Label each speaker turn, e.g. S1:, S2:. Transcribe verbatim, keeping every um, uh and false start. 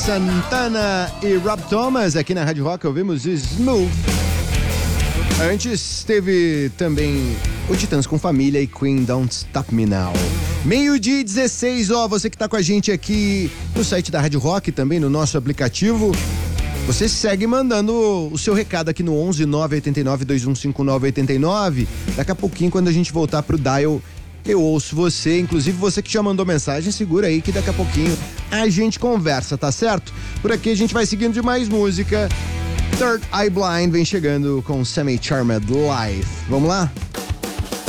S1: Santana e Rob Thomas aqui na Rádio Rock. Ouvimos Smooth. Antes teve também o Titãs com Família e Queen Don't Stop Me Now. Meio-dia e dezesseis, ó, você que tá com a gente aqui no site da Rádio Rock, também no nosso aplicativo. Você segue mandando o seu recado aqui no onze nove oito nove dois um cinco nove oito nove. Daqui a pouquinho, quando a gente voltar pro dial, eu ouço você. Inclusive você que já mandou mensagem, segura aí que daqui a pouquinho a gente conversa, tá certo? Por aqui a gente vai seguindo de mais música. Third Eye Blind vem chegando com Semi Charmed Life. Vamos lá?